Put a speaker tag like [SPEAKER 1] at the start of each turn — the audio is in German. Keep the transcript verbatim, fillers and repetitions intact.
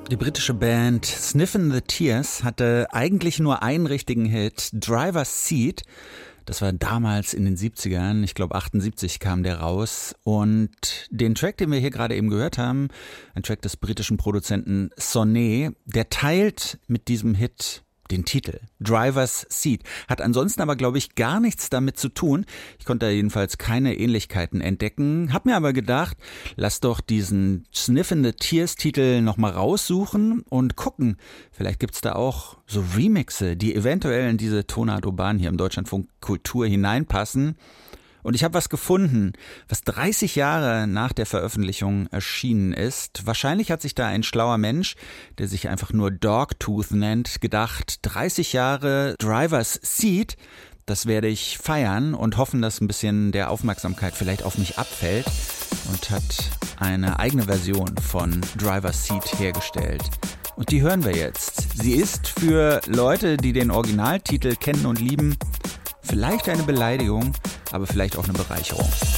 [SPEAKER 1] Die britische Band Sniffin' the Tears hatte eigentlich nur einen richtigen Hit, Driver's Seat. Das war damals in den siebzigern, ich glaube achtundsiebzig kam der raus. Und den Track, den wir hier gerade eben gehört haben, ein Track des britischen Produzenten Sonné, der teilt mit diesem Hit den Titel, Driver's Seat, hat ansonsten aber, glaube ich, gar nichts damit zu tun. Ich konnte da jedenfalls keine Ähnlichkeiten entdecken, hab mir aber gedacht, lass doch diesen Sniffin' the Tears Titel nochmal raussuchen und gucken, vielleicht gibt's da auch so Remixe, die eventuell in diese Tonart Urban hier im Deutschlandfunk Kultur hineinpassen. Und ich habe was gefunden, was dreißig Jahre nach der Veröffentlichung erschienen ist. Wahrscheinlich hat sich da ein schlauer Mensch, der sich einfach nur Dogtooth nennt, gedacht, dreißig Jahre Driver's Seat, das werde ich feiern und hoffen, dass ein bisschen der Aufmerksamkeit vielleicht auf mich abfällt, und hat eine eigene Version von Driver's Seat hergestellt. Und die hören wir jetzt. Sie ist für Leute, die den Originaltitel kennen und lieben, vielleicht eine Beleidigung, aber vielleicht auch eine Bereicherung.